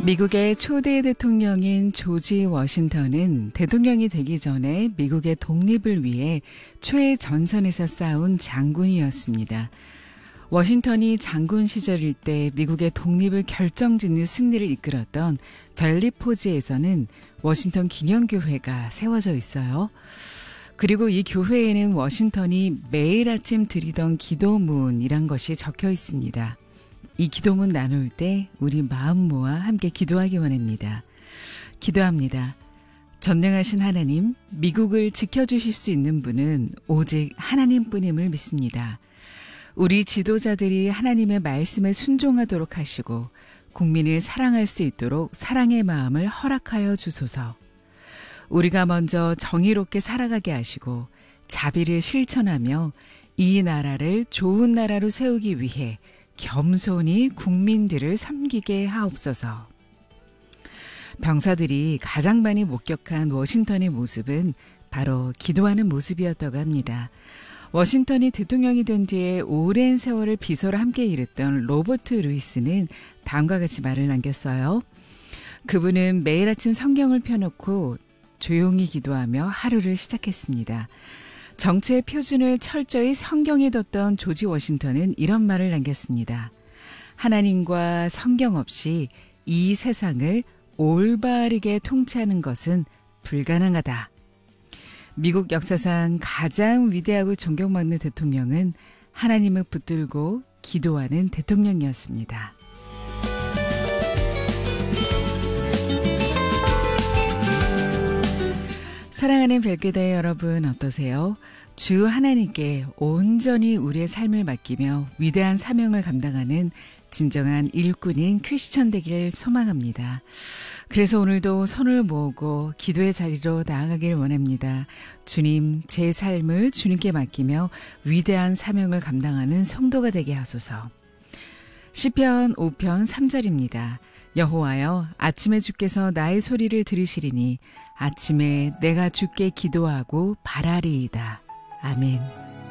미국의 초대 대통령인 조지 워싱턴은 대통령이 되기 전에 미국의 독립을 위해 최전선에서 싸운 장군이었습니다. 워싱턴이 장군 시절일 때 미국의 독립을 결정짓는 승리를 이끌었던 벨리포즈에서는 워싱턴 기념교회가 세워져 있어요. 그리고 이 교회에는 워싱턴이 매일 아침 드리던 기도문이란 것이 적혀 있습니다. 이 기도문 나눌 때 우리 마음 모아 함께 기도하기 원합니다. 기도합니다. 전능하신 하나님, 미국을 지켜주실 수 있는 분은 오직 하나님뿐임을 믿습니다. 우리 지도자들이 하나님의 말씀에 순종하도록 하시고 국민을 사랑할 수 있도록 사랑의 마음을 허락하여 주소서. 우리가 먼저 정의롭게 살아가게 하시고 자비를 실천하며 이 나라를 좋은 나라로 세우기 위해 겸손히 국민들을 섬기게 하옵소서. 병사들이 가장 많이 목격한 워싱턴의 모습은 바로 기도하는 모습이었다고 합니다. 워싱턴이 대통령이 된 뒤에 오랜 세월을 비서로 함께 일했던 로버트 루이스는 다음과 같이 말을 남겼어요. 그분은 매일 아침 성경을 펴놓고 조용히 기도하며 하루를 시작했습니다. 정체의 표준을 철저히 성경에 뒀던 조지 워싱턴은 이런 말을 남겼습니다. 하나님과 성경 없이 이 세상을 올바르게 통치하는 것은 불가능하다. 미국 역사상 가장 위대하고 존경받는 대통령은 하나님을 붙들고 기도하는 대통령이었습니다. 사랑하는 별교대 여러분 어떠세요? 주 하나님께 온전히 우리의 삶을 맡기며 위대한 사명을 감당하는 진정한 일꾼인 크리스천 되길 소망합니다. 그래서 오늘도 손을 모으고 기도의 자리로 나아가길 원합니다. 주님, 제 삶을 주님께 맡기며 위대한 사명을 감당하는 성도가 되게 하소서. 시편 5편 3절입니다. 여호와여, 아침에 주께서 나의 소리를 들으시리니 아침에 내가 주께 기도하고 바라리이다. 아멘.